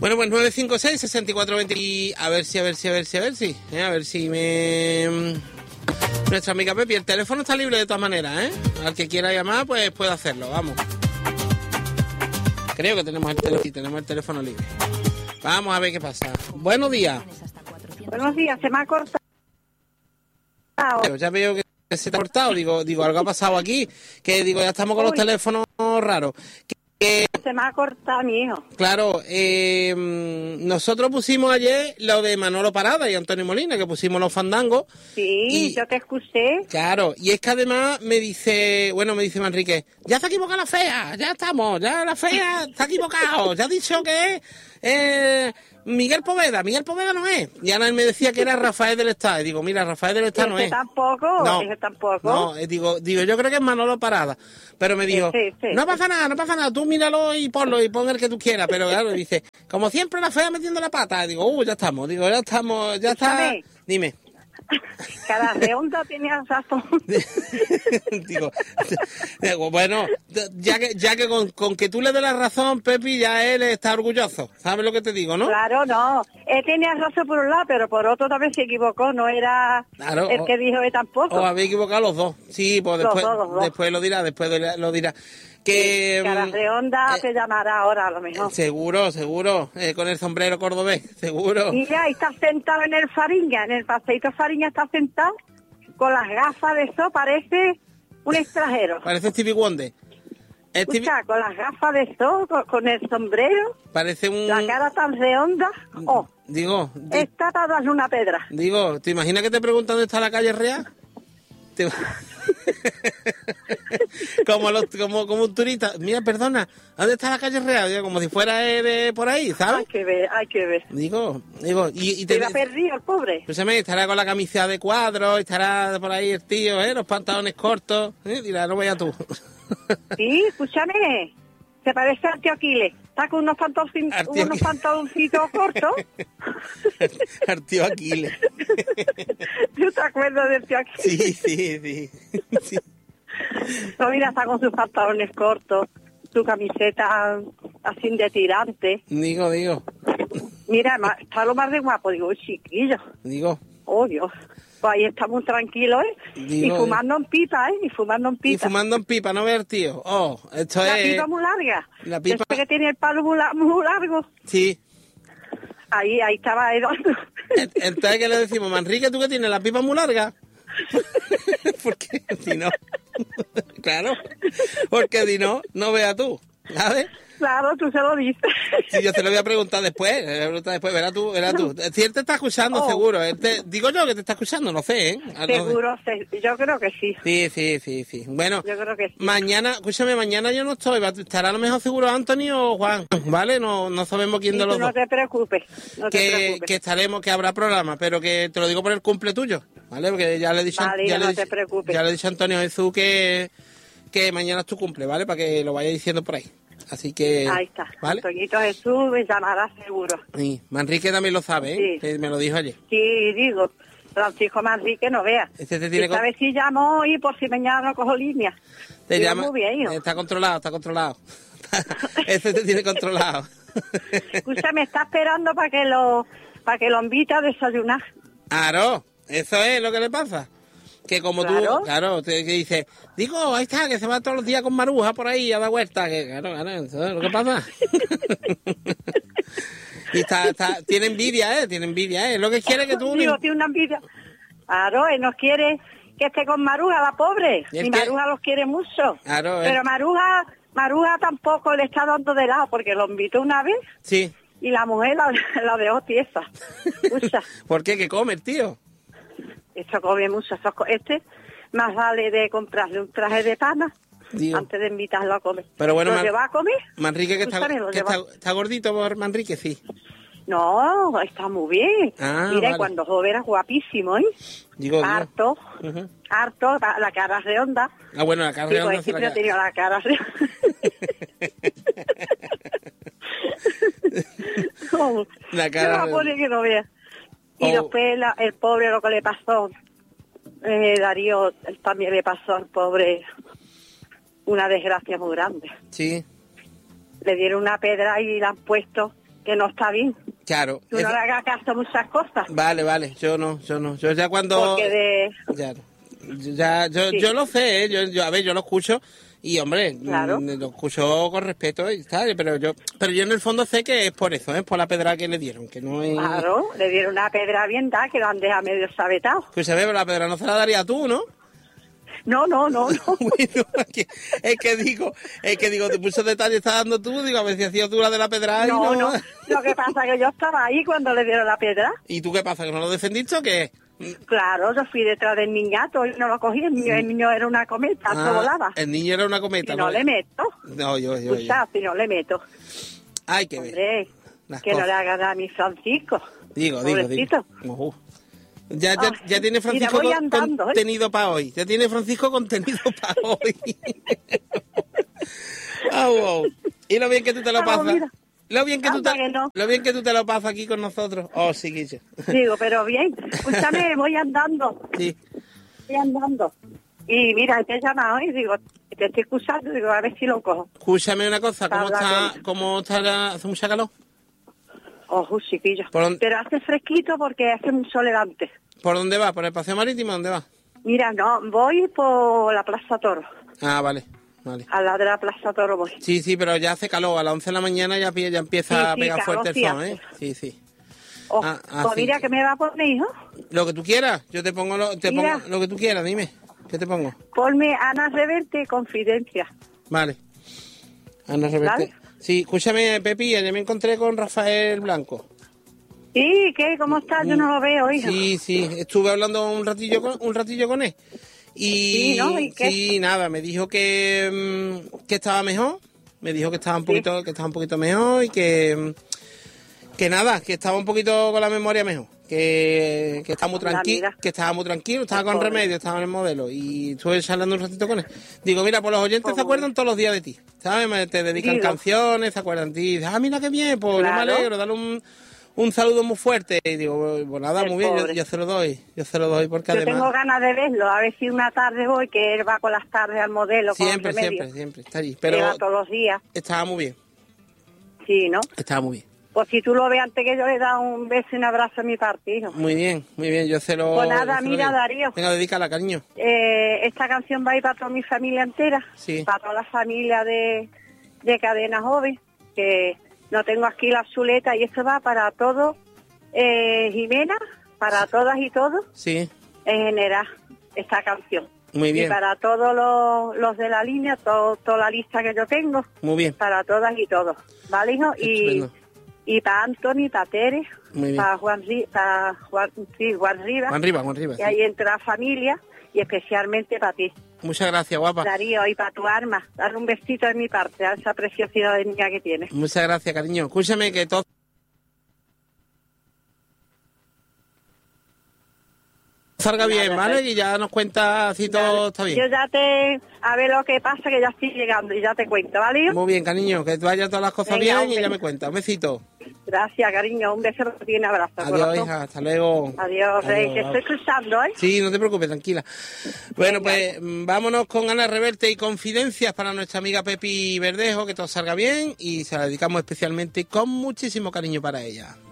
Bueno, pues 956-6420 y a ver si. A ver si me... Nuestra amiga Pepi, el teléfono está libre de todas maneras, ¿eh? Al que quiera llamar, pues puede hacerlo, vamos. Creo que tenemos el teléfono libre. Vamos a ver qué pasa. Buenos días. Buenos días, se me ha cortado. Ya veo que se te ha cortado, digo, algo ha pasado aquí, que digo, ya estamos con los teléfonos raros. Se me ha cortado mi hijo. Claro, nosotros pusimos ayer lo de Manolo Parada y Antonio Molina, que pusimos los fandangos. Sí, yo te escuché. Claro, y es que además me dice Manrique, ya se ha equivocado la fea, ya estamos, ya la fea está equivocado, ya ha dicho que es Miguel Poveda no es. Y Ana él me decía que era Rafael del Estado, y digo, mira, Rafael del Estado no es. Tampoco, ese tampoco. No, digo, yo creo que es Manolo Parada. Pero me dijo, no pasa nada, tú míralo y ponlo y pon el que tú quieras. Pero claro, dice, como siempre la fea metiendo la pata. Digo, ya estamos, ya está. Dime. Cada redonda tenía razón. digo, bueno, ya que con que tú le des la razón, Pepi, ya él está orgulloso. ¿Sabes lo que te digo, no? Claro, no. Él tenía razón por un lado, pero por otro también se equivocó. No era el que dijo él tampoco. O había equivocado los dos. Sí, pues después, los dos. después lo dirá. Que Cada redonda te llamará ahora, a lo mejor. Seguro, con el sombrero cordobés, seguro. Mira, ahí está sentado en el Fariña, en el paseíto Fariña está sentado, con las gafas de sol, parece un extranjero. Parece Stevie Wonder. Escucha, con las gafas de sol, con el sombrero, parece la cara tan redonda, está para darle una pedra. Digo, ¿te imaginas que te preguntan dónde está la calle real? como un turista, mira, perdona, ¿dónde está la calle real? Como si fuera de por ahí, ¿sabes? Hay que ver. Digo, y te va perdido el pobre. Pues estará con la camisa de cuadros, estará por ahí el tío, los pantalones cortos, dirá, no vaya tú. Sí, escúchame, se parece al tío Aquiles, está con unos pantaloncitos cortos. Al tío Aquiles. ¿Tú te acuerdas del tío Aquiles? Sí. No, mira, está con sus pantalones cortos, su camiseta así de tirante. Digo. Mira, está lo más de guapo, digo, chiquillo. Digo. Oh, Dios. Pues ahí está muy tranquilo, y fumando en pipa, Y fumando en pipa, no ver, tío. Esto la es... pipa muy larga. La pipa... Este que tiene el palo muy largo. Sí. Ahí estaba Eduardo. Entonces, ¿qué le decimos? Manrique, ¿tú que tienes la pipa muy larga? Porque si no... Claro. Porque si no vea tú, ¿sabes? Claro, tú se lo dices. Sí, yo te lo voy a preguntar después. Verás tú. Si él te está escuchando, seguro. Digo yo que te está escuchando, no sé, Seguro, yo creo que sí. Sí. Bueno, yo creo que sí. Mañana yo no estoy. Estará a lo mejor seguro Anthony o Juan, ¿vale? No sabemos quién de los dos. No te preocupes. Que estaremos, que habrá programa, pero que te lo digo por el cumple tuyo, ¿vale? Porque ya le he dicho, te preocupes. Ya le he dicho a Antonio Jesús que mañana es tu cumple, ¿vale? Para que lo vaya diciendo por ahí. Así que... Ahí está. ¿Vale? Antoñito Jesús me llamará seguro. Sí, Manrique también lo sabe, Sí. Que me lo dijo ayer. Sí, digo, Francisco Manrique no vea. A ver si llamo hoy por si mañana no cojo línea. Te llama, muy bien, hijo. Está controlado. Ese te tiene controlado. Escúchame, está esperando para que lo invite a desayunar. Claro, eso es lo que le pasa. Que como tú, que dices, digo, ahí está, que se va todos los días con Maruja por ahí a dar vueltas, que claro, eso es lo que pasa. Y tiene envidia, lo que quiere que tú... Digo, tiene una envidia. Claro, él no quiere que esté con Maruja, la pobre. Y Maruja los quiere mucho. Claro, pero Maruja tampoco le está dando de lado, porque lo invitó una vez. Sí. Y la mujer la dejó tiesa. ¿Por qué? ¿Qué come el tío? Esto come mucho. Más vale de comprarle un traje de pana antes de invitarlo a comer. Pero bueno, ¿Lo lleva a comer? Manrique, que está gordito por Manrique, sí. No, está muy bien. Mira, vale. Cuando joven era guapísimo, harto, harto, la cara redonda. Bueno, la cara redonda. Pues siempre ha tenido la cara redonda. La cara redonda. Pone que no vea. Y después el pobre, lo que le pasó, Darío también le pasó al pobre una desgracia muy grande. Sí. Le dieron una pedra y la han puesto que no está bien. Claro. Tú no le hagas caso a muchas cosas. Vale, yo no. Yo ya cuando... Yo lo sé, yo lo escucho y, hombre, claro, lo escucho con respeto y tal, pero yo en el fondo sé que es por eso, por la pedra que le dieron, que no es... Claro, le dieron una pedra bien dada que lo han dejado medio sabetado. Pues se ve, pero la pedra no se la daría tú, ¿no? No. Bueno, es que digo, muchos detalles estás dando tú, digo, a ver si has sido tú la de la pedra. No. Lo que pasa es que yo estaba ahí cuando le dieron la pedra. ¿Y tú qué pasa, que no lo defendiste o qué? Claro, yo fui detrás del niñato y no lo cogí. El niño era una cometa, se volaba. El niño era una cometa. Si no le meto. No, yo. Si no le meto. Hay que ver. Hombre, que no le haga nada a mi Francisco. Digo. Ya tiene Francisco contenido para hoy. Ya tiene Francisco contenido para hoy. Y lo bien que tú te lo pasas. Mira. Lo bien que tú te lo pasas aquí con nosotros. Oh, sí, Guillo. Digo, pero bien. Escúchame, voy andando. Sí. Voy andando. Y mira, te he llamado y digo, te estoy escuchando, digo, a ver si lo cojo. Escúchame una cosa, ¿cómo está hace mucha calor? Ojo, chiquillo. Pero hace fresquito porque hace un sol levante. ¿Por dónde va? ¿Por el paseo marítimo? ¿Dónde va? Mira, no, voy por la Plaza Toro. Ah, vale. Al lado de la Plaza Toro voy. Sí, pero ya hace calor. A las 11 de la mañana ya empieza a pegar fuerte el sol, ¿eh? Sí. Pues mira, ¿qué me va a poner, hijo? Lo que tú quieras. Yo te pongo lo que tú quieras, dime. ¿Qué te pongo? Ponme Ana Reverte, Confidencia. Vale. Ana Reverte. ¿Vale? Sí, escúchame, Pepi, ayer me encontré con Rafael Blanco. Sí, ¿qué? ¿Cómo estás? Yo no lo veo, hijo. Sí, estuve hablando un ratillo con él. Y, ¿Y qué? Sí, nada, me dijo que estaba mejor, me dijo que estaba un poquito mejor y que nada, que estaba un poquito con la memoria mejor, que estaba muy tranquilo, estaba con remedio, estaba en el modelo y estuve charlando un ratito con él. Digo, mira, pues los oyentes se acuerdan todos los días de ti, ¿sabes? Te dedican canciones, se acuerdan de ti, mira qué bien, pues yo me alegro, dale un saludo muy fuerte. Y digo, pues nada, muy bien, yo se lo doy porque además... Yo tengo ganas de verlo, a ver si una tarde voy, que él va con las tardes al modelo. Siempre, está allí. Pero va todos los días. Estaba muy bien. Sí, ¿no? Estaba muy bien. Pues si tú lo ves antes que yo le da un beso y un abrazo a mi partido. Muy bien, yo se lo... Pues nada, mira, Darío. Venga, dedícala, cariño. Esta canción va a ir para toda mi familia entera. Sí. Para toda la familia de Cadena Joven, que... No tengo aquí la chuleta y esto va para todos, Jimena, para todas y todos, sí, en general, esta canción. Muy bien. Y para todos los de la línea, toda la lista que yo tengo. Muy bien. Para todas y todos, ¿vale, hijo? Y para Anthony, para Tere, para Juan Rivas. Juan Rivas. Y ahí entra la familia y especialmente para ti. Muchas gracias, guapa. Darío, y para tu arma, darle un besito de mi parte a esa preciosidad de niña que tienes. Muchas gracias, cariño. Escúchame que todo salga bien, ¿vale? Y ya nos cuenta si todo está bien. Yo ya a ver lo que pasa, que ya estoy llegando y ya te cuento, ¿vale? Muy bien, cariño, que vayan todas las cosas bien y ya me cuenta. Un besito. Gracias, cariño, un beso y un abrazo. Adiós, corazón. Hija, hasta luego. Adiós, Rey, que estoy cruzando, ¿eh? Sí, no te preocupes, tranquila. Bueno, pues vámonos con Ana Reverte y Confidencias para nuestra amiga Pepi Verdejo, que todo salga bien y se la dedicamos especialmente con muchísimo cariño para ella.